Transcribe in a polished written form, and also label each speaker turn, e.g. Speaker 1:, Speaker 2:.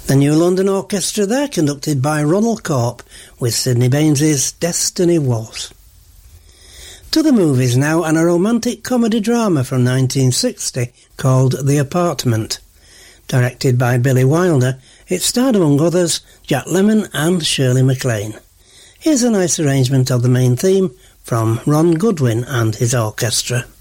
Speaker 1: The New London Orchestra there, conducted by Ronald Corp, with Sidney Baines's Destiny Was. To the movies now, and a romantic comedy drama from 1960 called The Apartment. Directed by Billy Wilder, it starred among others Jack Lemmon and Shirley MacLaine. Here's a nice arrangement of the main theme from Ron Goodwin and his orchestra.